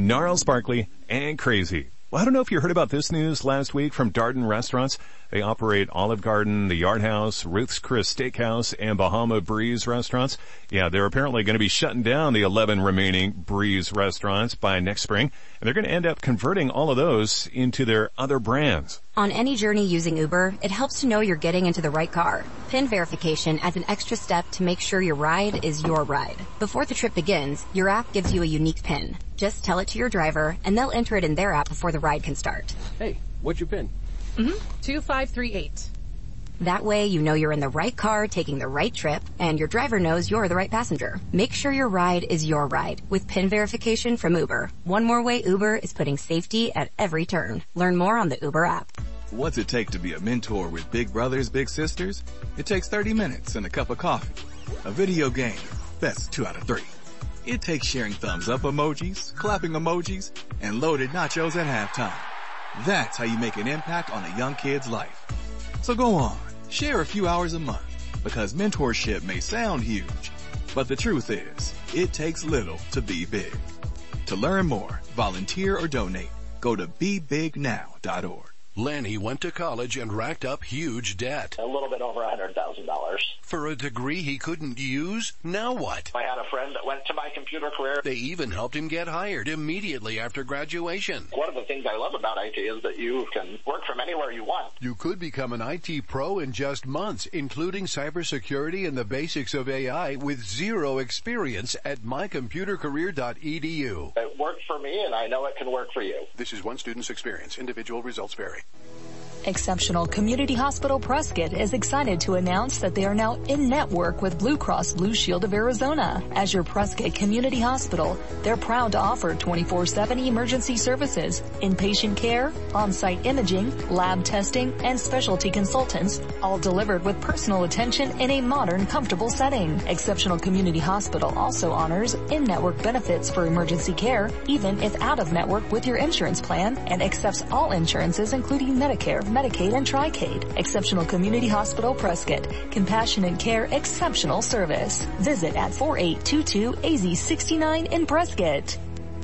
gnarls, sparkly, and crazy. Well, I don't know if you heard about this news last week from Darden Restaurants. They operate Olive Garden, the Yard House, Ruth's Chris Steakhouse, and Bahama Breeze restaurants. Yeah, they're apparently going to be shutting down the 11 remaining Breeze restaurants by next spring, and they're going to end up converting all of those into their other brands. On any journey using Uber, it helps to know you're getting into the right car. PIN verification adds an extra step to make sure your ride is your ride. Before the trip begins, your app gives you a unique PIN. Just tell it to your driver, and they'll enter it in their app before the ride can start. Hey, what's your PIN? 2538. That way you know you're in the right car taking the right trip, and your driver knows you're the right passenger. Make sure your ride is your ride with PIN verification from Uber. One more way Uber is putting safety at every turn. Learn more on the Uber app. What's it take to be a mentor with big brothers, big sisters? It takes 30 minutes and a cup of coffee. A video game, best 2 out of 3. It takes sharing thumbs up emojis, clapping emojis, and loaded nachos at halftime. That's how you make an impact on a young kid's life. So go on, share a few hours a month, because mentorship may sound huge, but the truth is, it takes little to be big. To learn more, volunteer or donate, go to BeBigNow.org. Lanny went to college and racked up huge debt. A little bit over $100,000. For a degree he couldn't use? Now what? I had a friend that went to my computer career. They even helped him get hired immediately after graduation. One of the things I love about IT is that you can work from anywhere you want. You could become an IT pro in just months, including cybersecurity and the basics of AI with zero experience at mycomputercareer.edu. It worked for me, and I know it can work for you. This is one student's experience. Individual results vary. Exceptional Community Hospital Prescott is excited to announce that they are now in network with Blue Cross Blue Shield of Arizona. As your Prescott Community Hospital, they're proud to offer 24/7 emergency services, inpatient care, on-site imaging, lab testing, and specialty consultants, all delivered with personal attention in a modern, comfortable setting. Exceptional Community Hospital also honors in-network benefits for emergency care, even if out-of-network with your insurance plan, and accepts all insurances including Medicare, Medicaid, and Tri-Cade. Exceptional Community Hospital Prescott. Compassionate care, exceptional service. Visit at 4822 AZ69 in Prescott.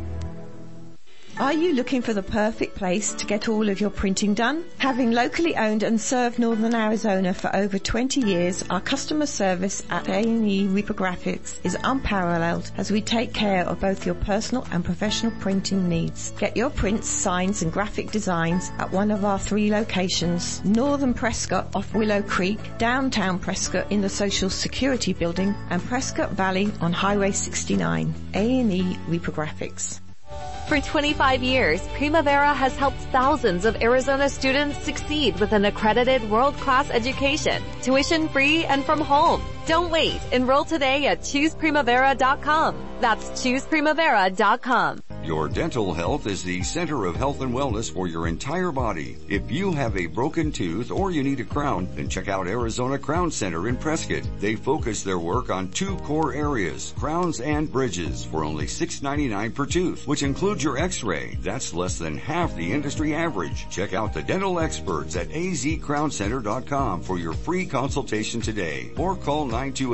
Are you looking for the perfect place to get all of your printing done? Having locally owned and served Northern Arizona for over 20 years, our customer service at A&E Reprographics is unparalleled as we take care of both your personal and professional printing needs. Get your prints, signs and graphic designs at one of our 3 locations: Northern Prescott off Willow Creek, downtown Prescott in the Social Security Building, and Prescott Valley on Highway 69. A&E Reprographics. For 25 years, Primavera has helped thousands of Arizona students succeed with an accredited world-class education, tuition-free and from home. Don't wait. Enroll today at ChoosePrimavera.com. That's ChoosePrimavera.com. Your dental health is the center of health and wellness for your entire body. If you have a broken tooth or you need a crown, then check out Arizona Crown Center in Prescott. They focus their work on 2 core areas, crowns and bridges, for only $6.99 per tooth, which includes your x-ray. That's less than half the industry average. Check out the dental experts at azcrowncenter.com for your free consultation today, or call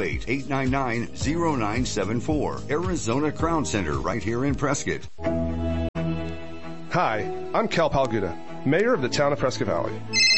928-899-0974. Arizona Crown Center right here in Prescott. Hi, I'm Cal Palguda, Mayor of the town of Prescott Valley.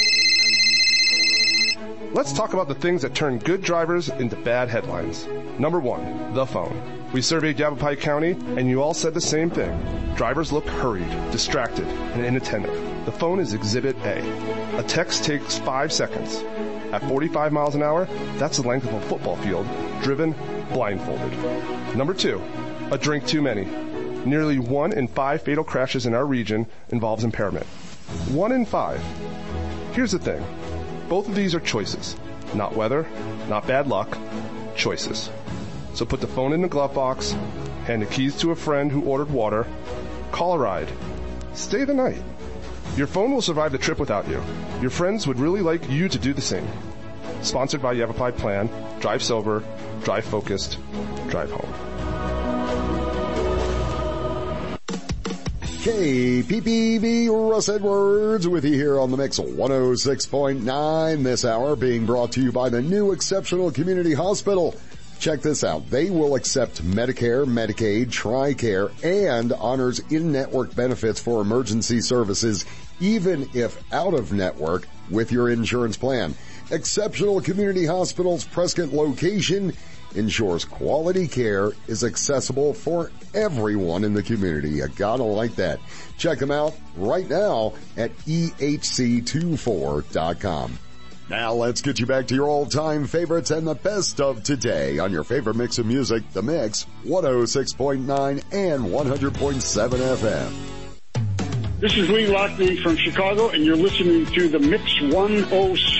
Let's talk about the things that turn good drivers into bad headlines. Number 1, the phone. We surveyed Yavapai County, and you all said the same thing. Drivers look hurried, distracted, and inattentive. The phone is Exhibit A. A text takes 5 seconds. At 45 miles an hour, that's the length of a football field, driven blindfolded. Number 2, a drink too many. Nearly 1 in 5 fatal crashes in our region involves impairment. 1 in 5. Here's the thing. Both of these are choices. Not weather, not bad luck, choices. So put the phone in the glove box, hand the keys to a friend who ordered water, call a ride, stay the night. Your phone will survive the trip without you. Your friends would really like you to do the same. Sponsored by Yavapai Plan, Drive Sober, Drive Focused, Drive Home. KPPV, Russ Edwards with you here on the Mix 106.9 this hour, being brought to you by the new Exceptional Community Hospital. Check this out. They will accept Medicare, Medicaid, TRICARE, and honors in-network benefits for emergency services, even if out of network with your insurance plan. Exceptional Community Hospital's Prescott location ensures quality care is accessible for everyone in the community. You gotta like that. Check them out right now at ehc24.com. Now let's get you back to your all-time favorites and the best of today on your favorite mix of music, The Mix, 106.9 and 100.7 FM. This is Lee Lockney from Chicago, and you're listening to The Mix 106.